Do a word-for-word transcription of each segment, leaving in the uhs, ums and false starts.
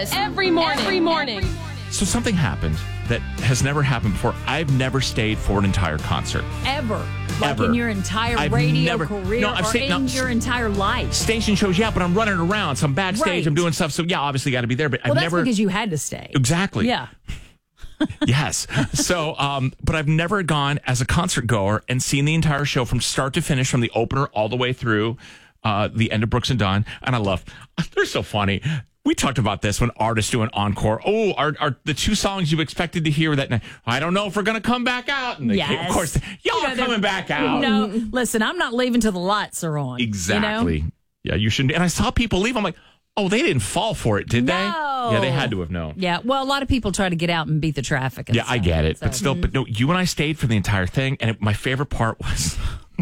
Dallas every morning. Every morning. So something happened that has never happened before. I've never stayed for an entire concert. Ever. Like Ever. in your entire I've radio never- career No, I've or stayed- in no, your entire life. Station shows, yeah, but I'm running around. So I'm backstage. Right. I'm doing stuff. So yeah, obviously got to be there. But Well, I've that's never because you had to stay. exactly. Yeah. Yes. So, um, but I've never gone as a concert goer and seen the entire show from start to finish, from the opener all the way through uh, the end of Brooks and Dunn. And I love, they're so funny. We talked about this when artists do an encore. Oh, are, are the two songs you expected to hear that night? I don't know if we're going to come back out. And they, Yes. of course, y'all You know, are they're- coming back out. No, listen, I'm not leaving till the lights are on. Exactly. You know? Yeah, you shouldn't. And I saw people leave. I'm like, oh, they didn't fall for it, did they? No. Yeah, they had to have known. Yeah, well, a lot of people try to get out and beat the traffic. And Yeah, I stuff, get it. so- But still, but no, you and I stayed for the entire thing. And it, my favorite part was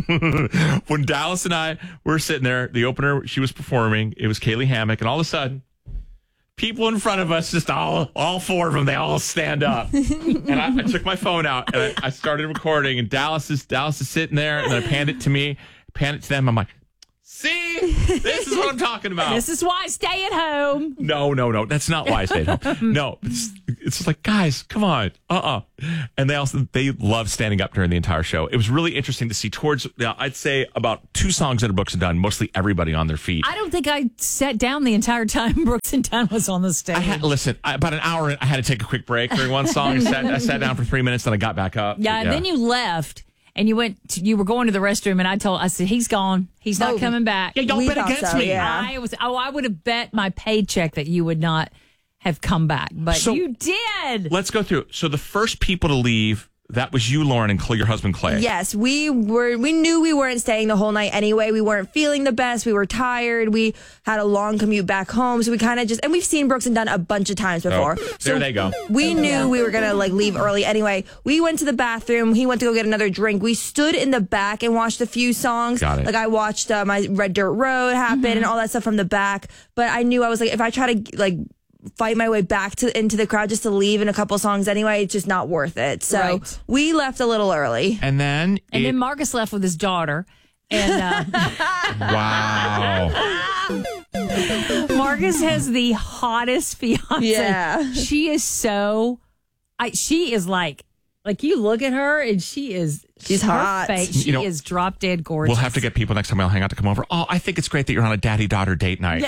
when Dallas and I were sitting there, the opener, she was performing. It was Kaylee Hammock. And all of a sudden, people in front of us, just all all four of them, they all stand up. And I, I took my phone out and I, I started recording. And Dallas is Dallas is sitting there. And then I panned it to me, panned it to them. I'm like, see, this is what I'm talking about. This is why I stay at home. No, no, no. That's not why I stayed home. No, it's, it's just like, guys, come on. Uh-uh. And they also, they love standing up during the entire show. It was really interesting to see towards, uh, I'd say about two songs that are Brooks and Dunn, mostly everybody on their feet. I don't think I sat down the entire time Brooks and Dunn was on the stage. I had, listen, I, about an hour, I had to take a quick break during one song. I sat, I sat down for three minutes, then I got back up. yeah, and then you left. And you went, to, you were going to the restroom, and I told, I said, he's gone. He's not Oh, coming back. Yeah, y'all We bet thought against so, me. yeah. I was, oh, I would have bet my paycheck that you would not have come back, but So- you did. Let's go through. So the first people to leave, that was you, Lauren, and Clay, your husband, Clay. Yes, we were. We knew we weren't staying the whole night anyway. We weren't feeling the best. We were tired. We had a long commute back home, so we kind of just. And we've seen Brooks and Dunn a bunch of times before. Oh, so there they go. We knew we were gonna like leave early anyway. We went to the bathroom. He went to go get another drink. We stood in the back and watched a few songs. Got it. Like I watched uh, my Red Dirt Road happen and all that stuff from the back. But I knew I was like, if I try to like. fight my way back to into the crowd just to leave in a couple songs anyway, it's just not worth it. So Right. we left a little early. And then, And it, then Marcus left with his daughter. And uh, wow. Marcus has the hottest fiance. Yeah. She is so, I, she is like, like you look at her and she is, She's her hot. face, she You know, is drop dead gorgeous. We'll have to get people next time we'll hang out to come over. Oh, I think it's great that you're on a daddy-daughter date night.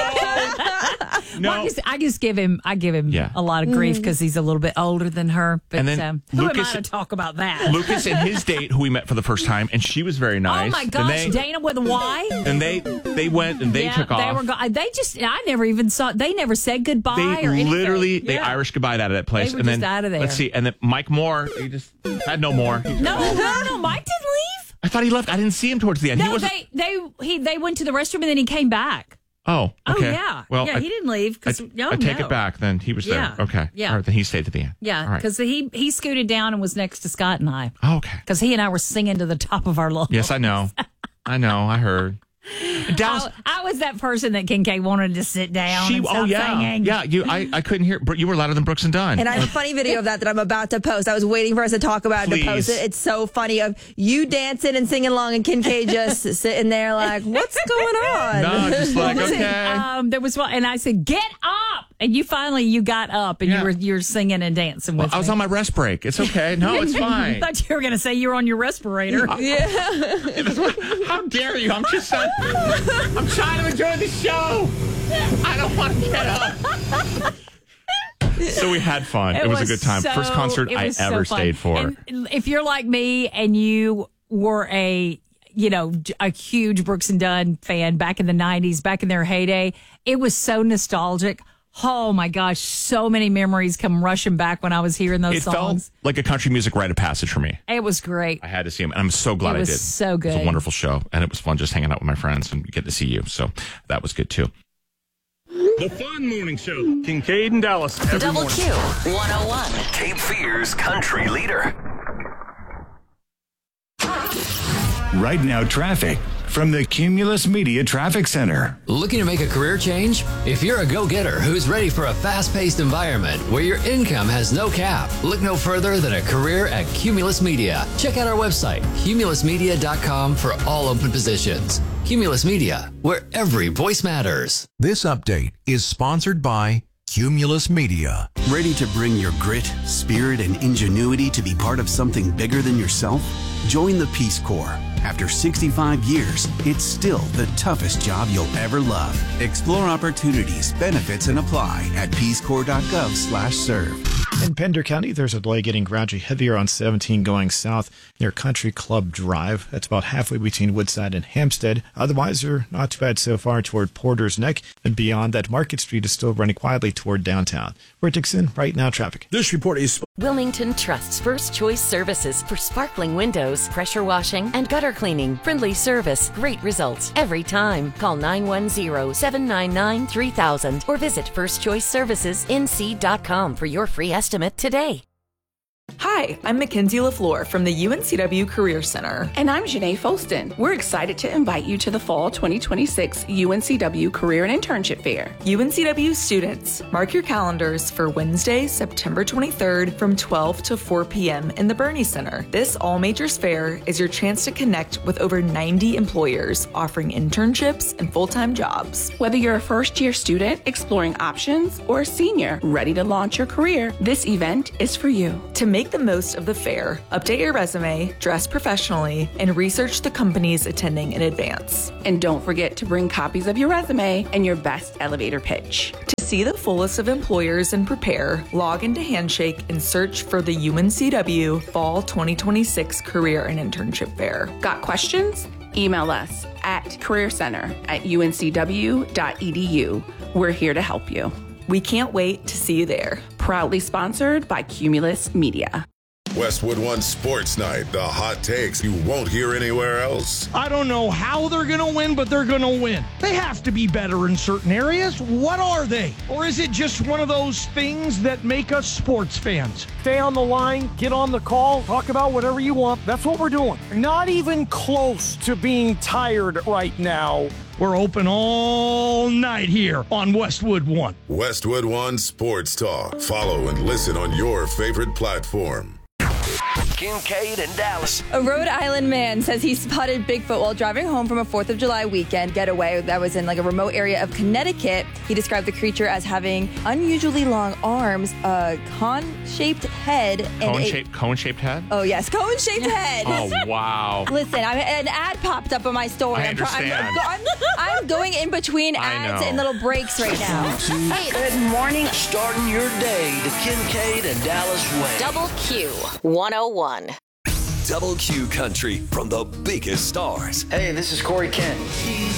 No. no. Marcus, I just give him, I give him Yeah. a lot of grief because he's a little bit older than her. But And then um, who Lucas- am I to talk about that? Lucas and his date, who we met for the first time, and she was very nice. Oh my And gosh, they, Dana with a Y. and they they went and they yeah, took they off. were. Go- they just. I never even saw. They never said goodbye They or anything. literally they Yeah. Irish goodbye out of that place. They were and then just out of there. Let's see, and then Mike Moore, he just had no more. He- No, no, no. Mike didn't leave. I thought he left. I didn't see him towards the end. he No, wasn't. they they he they went to the restroom and then he came back. Oh, okay. Oh yeah, Well, yeah. I, he didn't leave I, because no, I take no. it back. Then he was Yeah. there. Okay. Yeah. All right. Then he stayed to the end. All Yeah, right. because he he scooted down and was next to Scott and I Oh, okay. because he and I were singing to the top of our lungs. Yes, I know. I know. I heard. Dallas. I, I was that person that Kincaid wanted to sit down. She, and stop oh yeah, singing. yeah. You, I, I couldn't hear. But you were louder than Brooks and Dunn. And I have a funny video of that that I'm about to post. I was waiting for us to talk about it to post Please. it. It's so funny of you dancing and singing along and Kincaid just sitting there like, what's going on? No, just like Listen, okay. Um, there was one, and I said, "Get up!" And you finally you got up and Yeah. you were you're singing and dancing with I was me. on my rest break. It's okay. No, it's I fine. thought you were going to say you were on your respirator. How dare you? I'm just trying, I'm trying to enjoy the show. I don't want to get up. So we had fun. It, was, a good time. so- First concert it I was so ever fun. stayed for. And if you're like me and you were a you know a huge Brooks and Dunn fan back in the nineties, back in their heyday, it was so nostalgic. Oh my gosh, so many memories come rushing back when I was hearing those It songs. felt like a country music rite of passage for me. It was great. I had to see him, and I'm so glad It was I did. so It was good. a wonderful show, and it was fun just hanging out with my friends and getting to see you. So that was good too. The Fun Morning Show. Kincaid and Dallas. Every Double morning. Q one oh one. Cape Fear's country leader. Right now, traffic from the Cumulus Media Traffic Center. Looking to make a career change? If you're a go-getter who's ready for a fast-paced environment where your income has no cap, look no further than a career at Cumulus Media. Check out our website, cumulus media dot com, for all open positions. Cumulus Media, where every voice matters. This update is sponsored by Cumulus Media. Ready to bring your grit, spirit, and ingenuity to be part of something bigger than yourself? Join the Peace Corps. After sixty-five years, it's still the toughest job you'll ever love. Explore opportunities, benefits, and apply at peace corps dot gov slash serve. In Pender County, there's a delay getting gradually heavier on seventeen going south near Country Club Drive. That's about halfway between Woodside and Hampstead. Otherwise, they're not too bad so far toward Porter's Neck. And beyond that, Market Street is still running quietly toward downtown. We're Dixon, right now traffic. This report is... Wilmington trusts First Choice Services for sparkling windows, pressure washing, and gutter cleaning. Friendly service, great results every time. Call nine one zero, seven nine nine, three thousand or visit first choice services n c dot com for your free estimate today. Hi, I'm Mackenzie LaFleur from the U N C W Career Center. And I'm Janae Folston. We're excited to invite you to the Fall twenty twenty-six U N C W Career and Internship Fair. U N C W students, mark your calendars for Wednesday, September twenty-third from twelve to four p.m. in the Bernie Center. This all majors fair is your chance to connect with over ninety employers offering internships and full-time jobs. Whether you're a first-year student exploring options or a senior ready to launch your career, this event is for you. To make the most of the fair, update your resume, dress professionally, and research the companies attending in advance. And don't forget to bring copies of your resume and your best elevator pitch. To see the fullest of employers and prepare, log into Handshake and search for the U N C W Fall twenty twenty-six Career and Internship Fair. Got questions? Email us at career center at u n c w dot e d u. We're here to help you. We can't wait to see you there. Proudly sponsored by Cumulus Media. Westwood One Sports Night, the hot takes you won't hear anywhere else. I don't know how they're going to win, but they're going to win. They have to be better in certain areas. What are they? Or is it just one of those things that make us sports fans? Stay on the line, get on the call, talk about whatever you want. That's what we're doing. Not even close to being tired right now. We're open all night here on Westwood One. Westwood One Sports Talk. Follow and listen on your favorite platform. Kincaid and Dallas. A Rhode Island man says he spotted Bigfoot while driving home from a fourth of July weekend getaway that was in like a remote area of Connecticut. He described the creature as having unusually long arms, a cone-shaped head, and Cone-shaped, cone-shaped head? Oh, yes, cone-shaped head. Oh, wow. Listen, I'm, an ad popped up on my story. I I'm, understand. I'm, I'm, I'm going in between ads and little breaks right now. Hey, good morning. Starting your day the Kincaid and Dallas way. Double Q one oh one. Double Q Country from the biggest stars. Hey, this is Corey Kent.